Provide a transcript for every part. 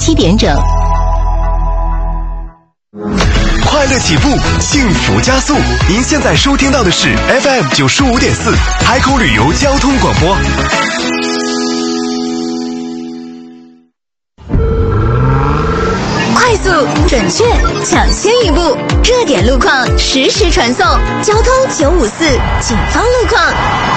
7点整。 快乐起步，幸福加速。您现在收听到的是 FM 95.4海口旅游交通广播。 快速、准确、抢先一步，热点路况实时传送，交通954警方路况。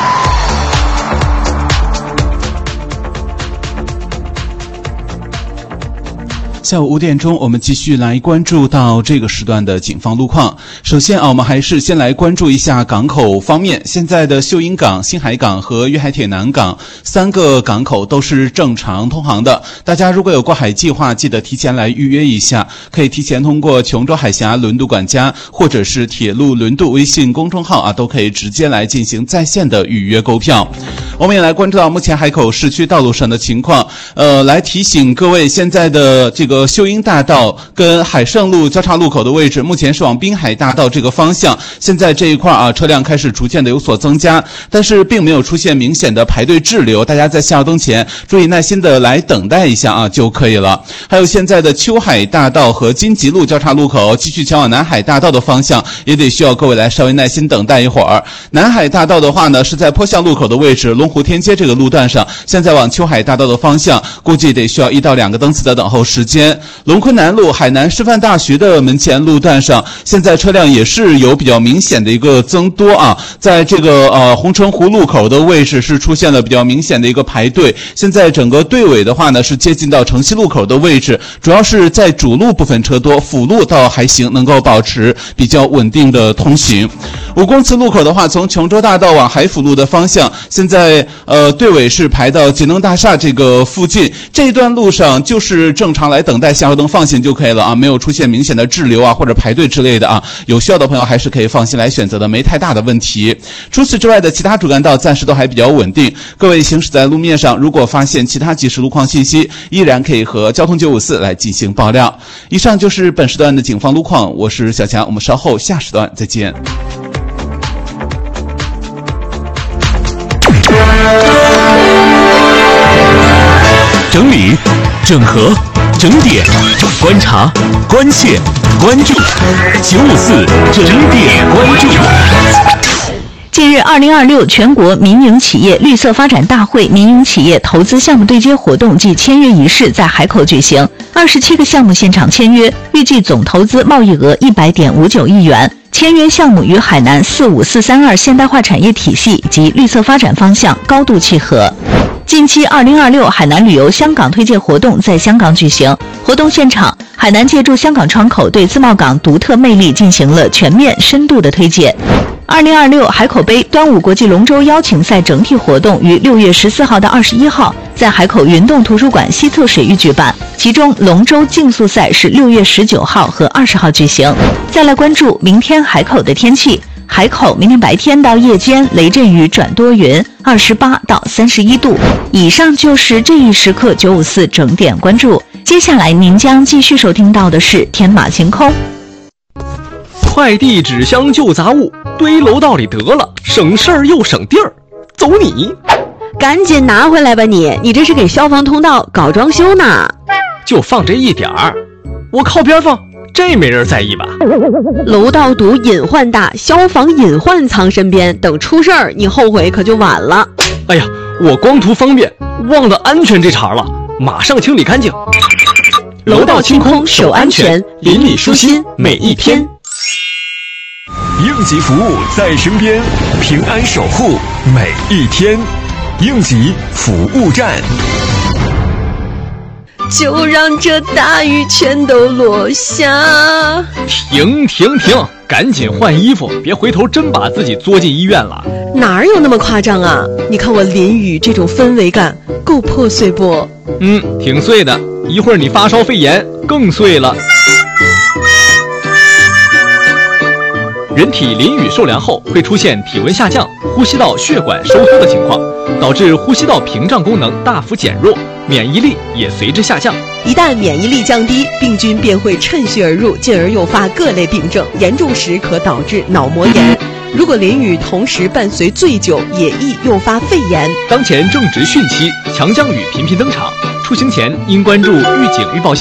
下午5点钟，我们继续来关注到这个时段的警方路况。首先我们还是先来关注一下港口方面。现在的秀英港、新海港和粤海铁南港3个港口都是正常通航的。大家如果有过海计划，记得提前来预约一下，可以提前通过琼州海峡轮渡管家或者是铁路轮渡微信公众号都可以直接来进行在线的预约购票。我们也来关注到目前海口市区道路上的情况，来提醒各位，现在的这个秀英大道跟海盛路交叉路口的位置，目前是往滨海大道这个方向，现在这一块车辆开始逐渐的有所增加，但是并没有出现明显的排队滞留，大家在下灯前注意耐心的来等待一下就可以了。还有现在的秋海大道和金吉路交叉路口，继续前往南海大道的方向，也得需要各位来稍微耐心等待一会儿。南海大道的话呢，是在坡巷路口的位置，龙湖天街这个路段上，现在往秋海大道的方向，估计得需要1到2个灯次的等候时间。龙昆南路海南师范大学的门前路段上，现在车辆也是有比较明显的一个增多在这个红城湖路口的位置是出现了比较明显的一个排队，现在整个队尾的话呢是接近到城西路口的位置，主要是在主路部分车多，辅路倒还行，能够保持比较稳定的通行。5公祠路口的话，从琼州大道往海辅路的方向，现在队尾是排到节能大厦这个附近，这一段路上就是正常来等待下车灯放行就可以了没有出现明显的滞留或者排队之类的有需要的朋友还是可以放心来选择的，没太大的问题。除此之外的其他主干道暂时都还比较稳定，各位行驶在路面上，如果发现其他即时路况信息，依然可以和交通954来进行爆料。以上就是本时段的警方路况，我是小强，我们稍后下时段再见。 整理、整合、整点、观察、关切、关注，954整点关注。 近日，2026全国民营企业绿色发展大会民营企业投资项目对接活动暨签约仪式在海口举行，27个项目现场签约，预计总投资贸易额100.59亿元。签约项目与海南45432现代化产业体系及绿色发展方向高度契合。近期2026海南旅游香港推介活动在香港举行，活动现场，海南借助香港窗口对自贸港独特魅力进行了全面深度的推介。2026海口杯端午国际龙舟邀请赛整体活动于6月14号到21号在海口云洞图书馆西侧水域举办，其中龙舟竞速赛是6月19号和20号举行。再来关注明天海口的天气，海口明天白天到夜间雷阵雨转多云，28到31度。以上就是这一时刻954整点关注，接下来您将继续收听到的是天马行空。 快递、纸箱、旧杂物堆楼道里得了，省事儿又省地儿。走你！ 赶紧拿回来吧你这是给消防通道搞装修呢。 就放这一点儿，我靠边放，这没人在意吧？ 楼道堵隐患大，消防隐患藏身边，等出事儿你后悔可就晚了。 哎呀，我光图方便，忘了安全这茬了，马上清理干净。 楼道清空守安全，邻里舒心每一天。 应急服务在身边，平安守护每一天。应急服务站。 就让这大雨全都落下。 停，赶紧换衣服，别回头真把自己作进医院了。 哪有那么夸张啊？你看我淋雨这种氛围感够破碎不？ 挺碎的，一会儿你发烧肺炎更碎了。人体淋雨受凉后会出现体温下降、呼吸道血管收缩的情况，导致呼吸道屏障功能大幅减弱，免疫力也随之下降。 一旦免疫力降低，病菌便会趁虚而入，进而诱发各类病症，严重时可导致脑膜炎。如果淋雨同时伴随醉酒，也易诱发肺炎。 当前正值汛期，强降雨频频登场，出行前应关注预警预报信